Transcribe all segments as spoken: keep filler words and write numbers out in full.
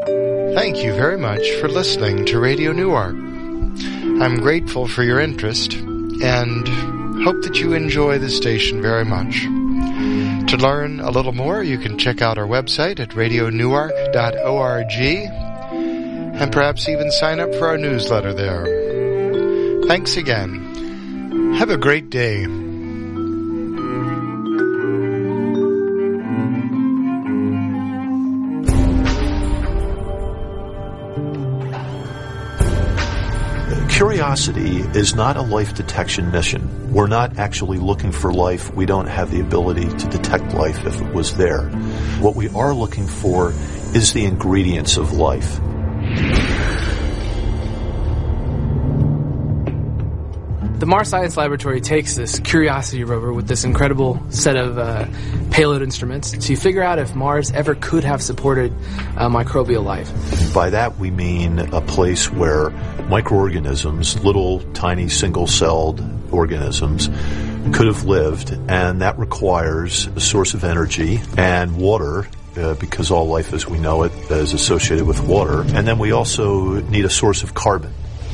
Thank you very much for listening to Radio Newark. I'm grateful for your interest and hope that you enjoy the station very much. To learn a little more, you can check out our website at radio newark dot org and perhaps even sign up for our newsletter there. Thanks again. Have a great day. Curiosity is not a life detection mission. We're not actually looking for life. We don't have the ability to detect life if it was there. What we are looking for is the ingredients of life. The Mars Science Laboratory takes this Curiosity rover with this incredible set of uh, payload instruments to figure out if Mars ever could have supported uh, microbial life. By that we mean a place where microorganisms, little tiny single-celled organisms, could have lived, and that requires a source of energy and water, uh, because all life as we know it is associated with water. And then we also need a source of carbon.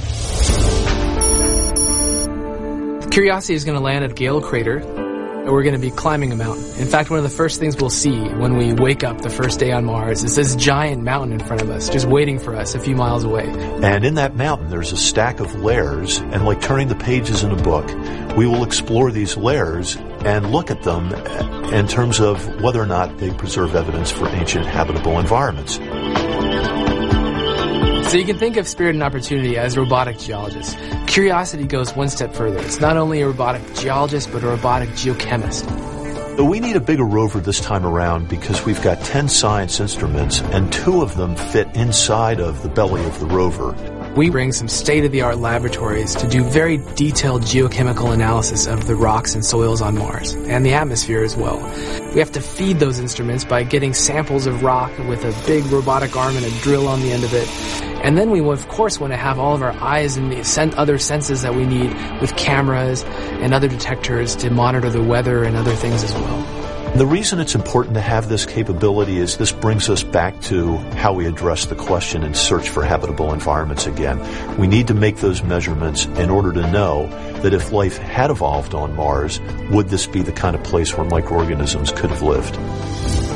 Curiosity is going to land at Gale Crater, and we're going to be climbing a mountain. In fact, one of the first things we'll see when we wake up the first day on Mars is this giant mountain in front of us, just waiting for us a few miles away. And in that mountain, there's a stack of layers, and like turning the pages in a book, we will explore these layers and look at them in terms of whether or not they preserve evidence for ancient habitable environments. So you can think of Spirit and Opportunity as robotic geologists. Curiosity goes one step further. It's not only a robotic geologist, but a robotic geochemist. But we need a bigger rover this time around because we've got ten science instruments, and two of them fit inside of the belly of the rover. We bring some state-of-the-art laboratories to do very detailed geochemical analysis of the rocks and soils on Mars, and the atmosphere as well. We have to feed those instruments by getting samples of rock with a big robotic arm and a drill on the end of it. And then we, of course, want to have all of our eyes and the other senses that we need with cameras and other detectors to monitor the weather and other things as well. The reason it's important to have this capability is this brings us back to how we address the question and search for habitable environments again. We need to make those measurements in order to know that if life had evolved on Mars, would this be the kind of place where microorganisms could have lived?